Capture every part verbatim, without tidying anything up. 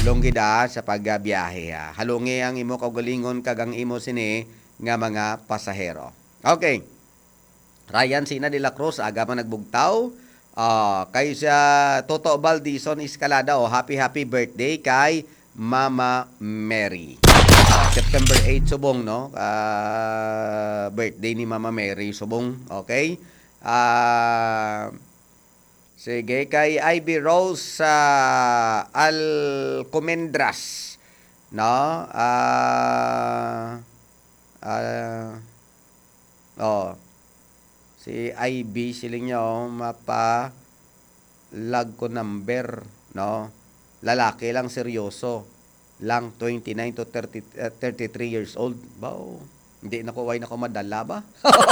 Halong gida sa pagbiyahe ha. Halungi ang imo kaugalingon kag ang imo sini nga mga pasahero. Okay. Ryan Sina de la Cruz aga man nagbugtaw. Ah, kay sa Toto Baldison Escalada oh, happy happy birthday kay Mama Mary. Ah, September eight subong no. Ah, birthday ni Mama Mary subong. Okay? Ah, sige, kay Ivy Rose sa Alcomendras. No? Ah, ah, oh, si Ivy, siling niya, oh, mapa lag ko number, no? Lalaki lang, seryoso. Lang, twenty-nine to thirty, uh, thirty-three years old. Bao, hindi na ko, why na ko madala ba?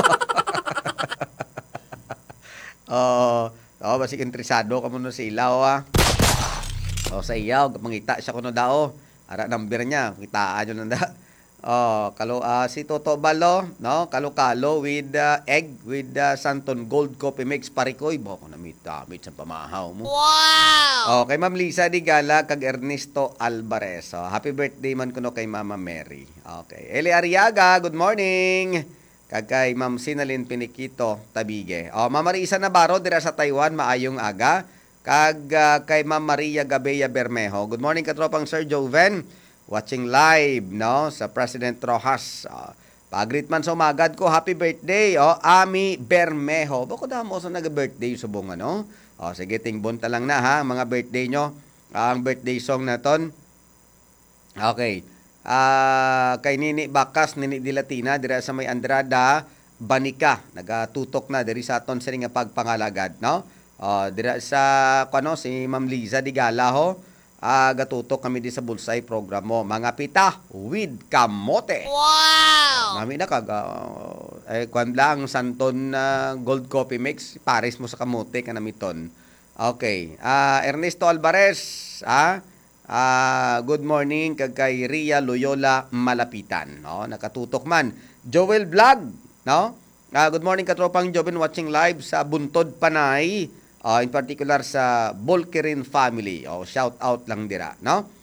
Oh, oh, basig interesado ka mo no sa ilaw ah. Oh, sa iyaw, mangita siya kuno dao. Ara number niya, kitaan yun nanda. Oh, kalo ah, si Toto Balo, no? Kalo-kalo with uh, egg with uh, Santon Gold Coffee Mix Parikoy. Bako na mita, mit sa pamahaw mo. Wow! Oh, kay Ma'am Lisa Digala kag Ernesto Alvarez. Oh, happy birthday man kuno kay Mama Mary. Okay. Eli Ariaga, good morning. Kag kay Ma'am Sinalin Piniquito Tabige. Oh, Ma'am Marisa Navarro dira sa Taiwan, maayong aga. Kag uh, kay Ma'am Maria Gabella Bermejo. Good morning katropang Sir Joven. Watching live no sa President Rojas. Uh, pagrit man sa umagad ko, happy birthday oh, Ami Bermejo. Bako da mo sa nag-birthday subong ano. Oh, sige tingbon ta lang na ha mga birthday nyo. Uh, ang birthday song naton. Okay. Uh, kay Nini Bakas, Nini Dilatina, dira sa may Andrada, Banika, nagatutok na diri sa aton sa nga pagpangalagad, no? Uh, dira sa kuno si Ma'am Liza Digala ho, uh, gatutok kami di sa Bulsay program mo. Mga pita with kamote. Wow! Nami na kag uh, eh kwan lang Santon uh, Gold Coffee Mix, pares mo sa kamote kanamiton. Okay. Uh, Ernesto Alvarez, ah Ah, good morning kag kay Ria Loyola Malapitan, no? Nakatutok man. Joel Vlog, no? Ah, good morning katropang Joven watching live sa Buntod Panay, uh, in particular sa Bolkerin family. Oh, shout out lang dira, no?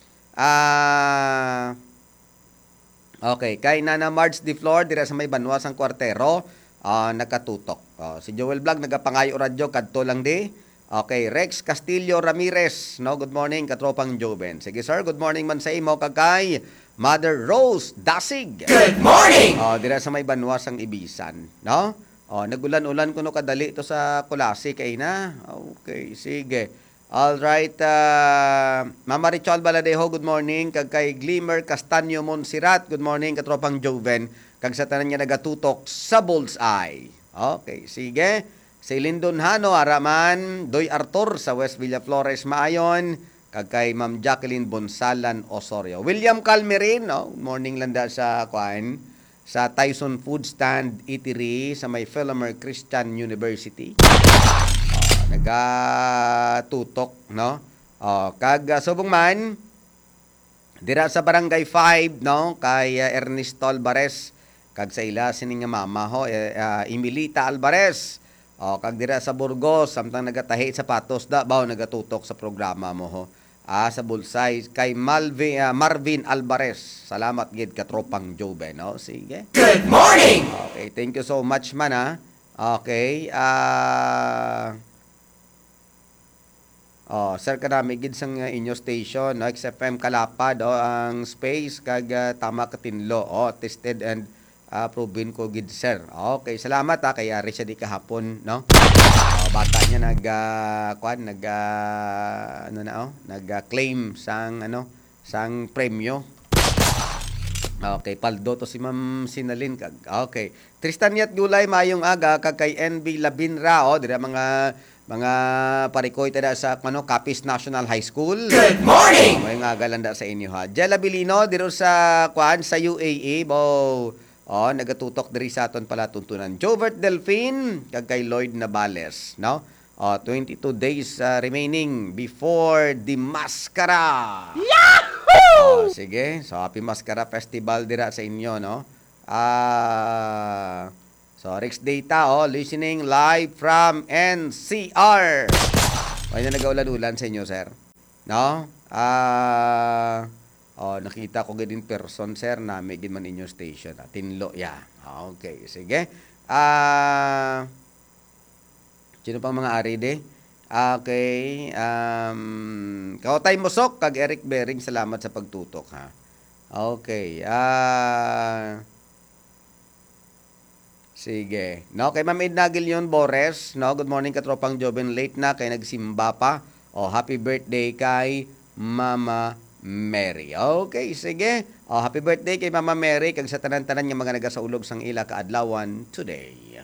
Ah, okay, kay Nana Marge Di Flor dira sa may Banwasang Kwartero, uh, nakatutok. Oh, si Joel Vlog nagapangayo radyo kadto lang di. Okay, Rex Castillo Ramirez, no? Good morning, katropang Joven. Sige sir, good morning man sa imo kagay Mother Rose Dasig. Good morning! Oh, dira sa may Banwasang Ibisan, no? Oh, nagulan-ulan kuno kadali to sa Kulasi kay na. Okay, sige. All right, uh, Mama Richol Baladejo, good morning. Kag kay Glimmer Castaño Monserrat, good morning, katropang Joven. Kag sa tanan niya nagatutok sa Bullseye. Okay, sige. Si Lindon Hano, Araman, Doy Arthur sa West Villa Flores, Maayon, kag kay Ma'am Jacqueline Bonsalan Osorio. William Calmerin, no? Morning landa sa kuan sa Tyson Food Stand Eatery sa may Philomer Christian University. Oh, nagatutok, no? Oh, kag uh, subong man dira sa Barangay five, no? Kay uh, Ernesto Alvarez, kag sa ila sining nga mama ho, uh, Emilita Alvarez. O, kag dira sa Burgos, samtang nagatahi sa patos, da baw nagatutok sa programa mo ho. Ah, sa Bulsay, kay Malvin, uh, Marvin Alvarez. Salamat gid katropang Joven, no? Sige. Good morning! Okay, thank you so much man, ha? Okay, ah... Uh, oh, sir, kanami gid sang uh, inyo station, no? X F M Kalapad, oh, ang space, kag uh, tama katinlo, oh, tested and Uh, proven ko gid sir. Okay, salamat ha kay Ari siya di kahapon, no? Uh, bata niya nag uh, kuan nag uh, ano na oh, nag-claim uh, sang ano, sang premyo. Okay, paldo to si Ma'am Sinalin kag. Okay. Tristan Yat Gulay mayong aga kag kay N B Labinra oh, dira mga mga parikoy tada sa ano Capiz National High School. Good morning. Oh, mayong aga landa sa inyo ha. Jella Bilino diro sa kuan sa U A E. Bo. Oh, nagatutok diri sa aton pala tuntunan. Jovert Delphine kag kay Lloyd Nabales, no? Oh, twenty-two days uh, remaining before the Mascara. Yahoo! Oh, sige. So, Happy Mascara Festival dira sa inyo, no? Ah, uh, so Rex Data oh, listening live from N C R. Ay na nagaulan-ulan sa inyo, sir. No? Ah, oh, nakita ko gid in person, sir, nami gid man inyo station. Ah, Tinlo, yeah. Ah, okay, sige. Ah, sino pang mga ari de? Okay, um, Kautay Musok, kag Eric Bering, salamat sa pagtutok, ha. Okay, ah, sige. No, kay Ma'am Edna Gilion Bores, no, good morning katropang Joven, late na kay nagsimba pa. Oh, happy birthday kay Mama Mary. Okay, sige. Oh, happy birthday kay Mama Mary kag sa tanan-tanan nga mga nagasaulog sang ila kaadlawan today.